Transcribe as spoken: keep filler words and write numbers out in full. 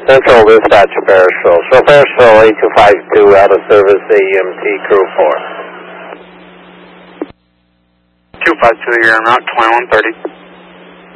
Central Dispatch, Bearsville. So Bearsville eight two five two out of service, A M T Crew four. two five two, you're on route twenty-one thirty.